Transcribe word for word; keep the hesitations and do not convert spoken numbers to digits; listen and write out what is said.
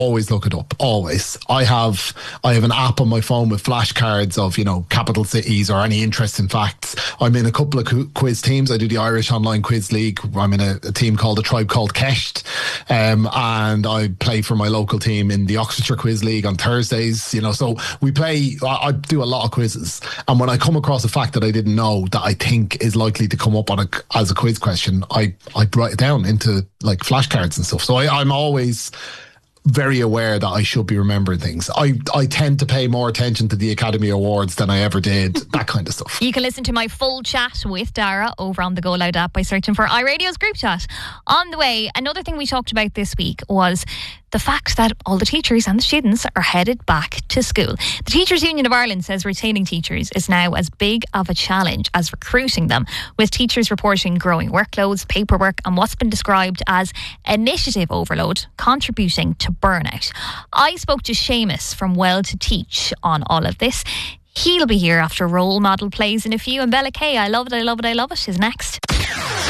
always look it up. Always. I have I have an app on my phone with flashcards of, you know, capital cities or any interesting facts. I'm in a couple of qu- quiz teams. I do the Irish Online Quiz League. I'm in a, a team called a Tribe Called Kesht, um, and I play for my local team in the Oxfordshire Quiz League on Thursdays. You know, so we play. I, I do a lot of quizzes, and when I come across a fact that I didn't know that I think is likely to come up on a, as a quiz question, I I write it down into like flashcards and stuff. So I, I'm always very aware that I should be remembering things. I, I tend to pay more attention to the Academy Awards than I ever did, that kind of stuff. You can listen to my full chat with Dara over on the Go Loud app by searching for iRadio's group chat. On the way, another thing we talked about this week was the fact that all the teachers and the students are headed back to school. The Teachers Union of Ireland says retaining teachers is now as big of a challenge as recruiting them, with teachers reporting growing workloads, paperwork and what's been described as initiative overload contributing to burnout. I spoke to Seamus from Well to Teach on all of this. He'll be here after Role Model plays in a few, and Bella Kay, I love it, I love it, I love it, is next.